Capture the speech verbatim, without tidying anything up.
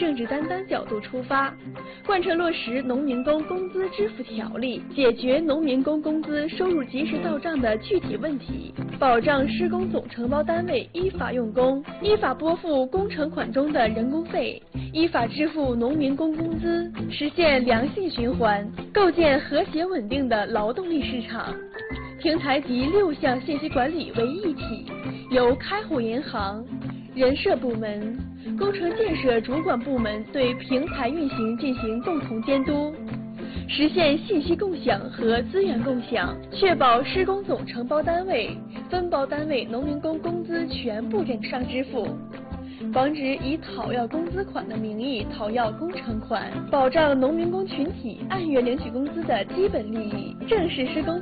政治担当角度出发，贯彻落实农民工工资支付条例，解决农民工工资收入及时到账的具体问题，保障施工总承包单位依法用工，依法拨付工程款中的人工费，依法支付农民工工资，实现良性循环，构建和谐稳定的劳动力市场。平台集六项信息管理为一体，由开户银行、人社部门、工程建设主管部门对平台运行进行共同监督，实现信息共享和资源共享，确保施工总承包单位、分包单位农民工工资全部正常支付，防止以讨要工资款的名义讨要工程款，保障农民工群体按月领取工资的基本利益。正式施工